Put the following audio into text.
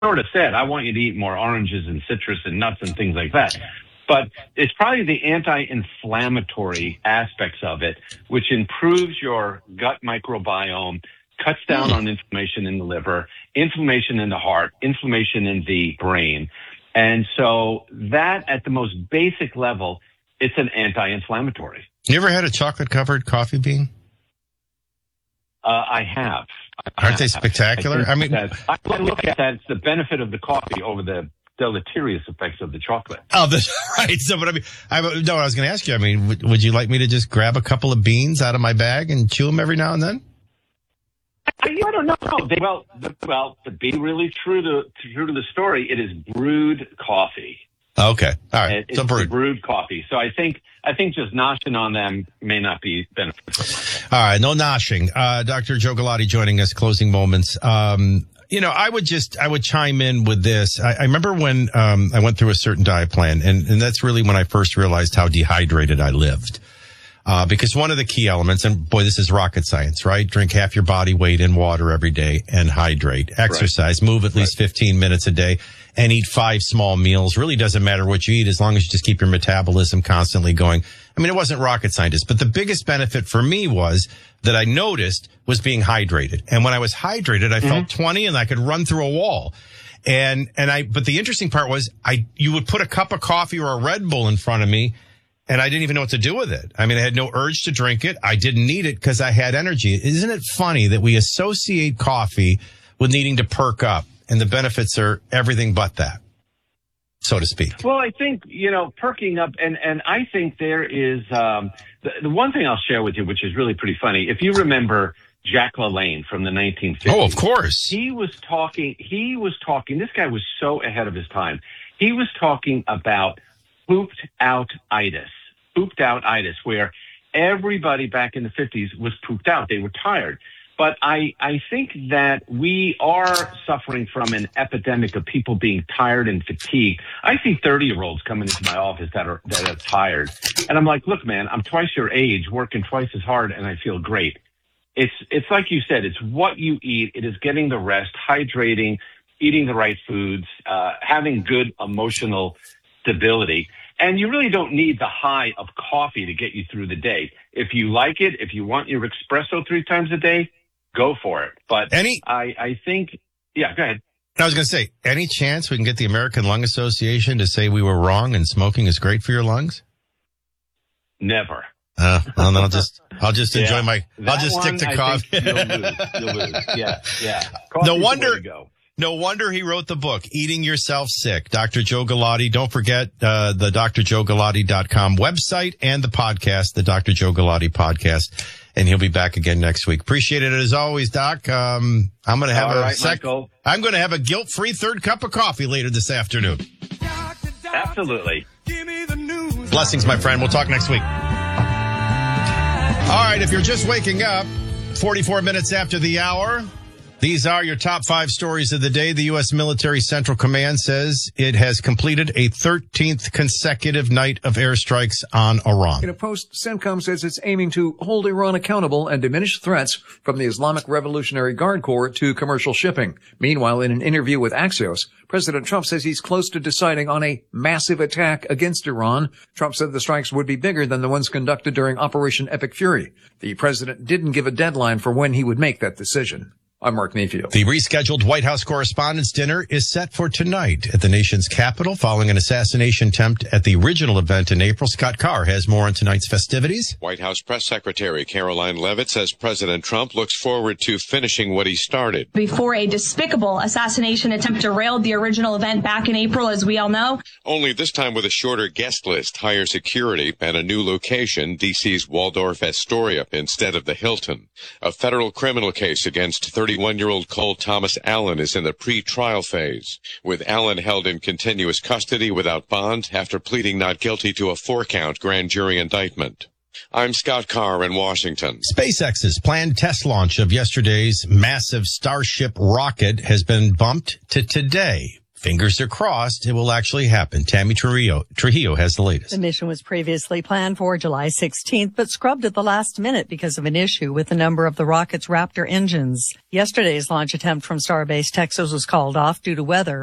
sort of said, I want you to eat more oranges and citrus and nuts and things like that. But it's probably the anti-inflammatory aspects of it, which improves your gut microbiome, cuts down on inflammation in the liver, inflammation in the heart, inflammation in the brain. And so that, at the most basic level, it's an anti-inflammatory. You ever had a chocolate-covered coffee bean? I have. Aren't they spectacular? I look at that, it's the benefit of the coffee over the deleterious effects of the chocolate. Oh, right. So, but I was going to ask you, would you like me to just grab a couple of beans out of my bag and chew them every now and then? I don't know. Well, to be really true to the story, it is brewed coffee. Okay. All right. It's brewed coffee. So I think just noshing on them may not be beneficial. All right. No noshing. Dr. Joe Galati joining us, closing moments. I would chime in with this. I remember when I went through a certain diet plan, and that's really when I first realized how dehydrated I lived. Because one of the key elements, and boy, this is rocket science, right? Drink half your body weight in water every day and hydrate. Exercise, move at least 15 minutes a day, and eat 5 small meals. Really doesn't matter what you eat as long as you just keep your metabolism constantly going. It wasn't rocket scientist, but the biggest benefit for me was that I noticed was being hydrated. And when I was hydrated, I felt 20 and I could run through a wall. But the interesting part was you would put a cup of coffee or a Red Bull in front of me, and I didn't even know what to do with it. I had no urge to drink it. I didn't need it because I had energy. Isn't it funny that we associate coffee with needing to perk up, and the benefits are everything but that, so to speak? Well, I think, perking up, and I think there is, the one thing I'll share with you, which is really pretty funny. If you remember Jack LaLanne from the 1950s. Oh, of course. He was talking, this guy was so ahead of his time. He was talking about pooped out-itis, where everybody back in the 50s was pooped out. They were tired. But I think that we are suffering from an epidemic of people being tired and fatigued. I see 30-year-olds coming into my office that are tired. And I'm like, look, man, I'm twice your age, working twice as hard, and I feel great. It's like you said, it's what you eat. It is getting the rest, hydrating, eating the right foods, having good emotional stability. And you really don't need the high of coffee to get you through the day. If you like it, if you want your espresso 3 times a day, go for it. But I think, yeah, go ahead. I was going to say, any chance we can get the American Lung Association to say we were wrong and smoking is great for your lungs? Never. Well, then I'll just enjoy I'll just stick to coffee. You'll lose. Yeah. No wonder he wrote the book, Eating Yourself Sick. Dr. Joe Galati. Don't forget the drjoegalati.com website and the podcast, the Dr. Joe Galati podcast. And he'll be back again next week. Appreciate it as always, Doc. I'm going to have a guilt-free 3rd cup of coffee later this afternoon. Absolutely. Blessings, my friend. We'll talk next week. All right, if you're just waking up, 44 minutes after the hour, these are your top 5 stories of the day. The U.S. Military Central Command says it has completed a 13th consecutive night of airstrikes on Iran. In a post, CENTCOM says it's aiming to hold Iran accountable and diminish threats from the Islamic Revolutionary Guard Corps to commercial shipping. Meanwhile, in an interview with Axios, President Trump says he's close to deciding on a massive attack against Iran. Trump said the strikes would be bigger than the ones conducted during Operation Epic Fury. The president didn't give a deadline for when he would make that decision. I'm Mark Mayfield. The rescheduled White House Correspondents' Dinner is set for tonight at the nation's capital following an assassination attempt at the original event in April. Scott Carr has more on tonight's festivities. White House Press Secretary Caroline Leavitt says President Trump looks forward to finishing what he started. Before a despicable assassination attempt derailed the original event back in April, as we all know. Only this time with a shorter guest list, higher security, and a new location, D.C.'s Waldorf Astoria, instead of the Hilton. A federal criminal case against 31-year-old Cole Thomas Allen is in the pre-trial phase, with Allen held in continuous custody without bond after pleading not guilty to a 4-count grand jury indictment. I'm Scott Carr in Washington. SpaceX's planned test launch of yesterday's massive Starship rocket has been bumped to today. fingers are crossed it will actually happen. Tammy Trujillo has the latest. The mission was previously planned for July 16th, but scrubbed at the last minute because of an issue with a number of the rocket's Raptor engines. Yesterday's launch attempt from Starbase Texas was called off due to weather.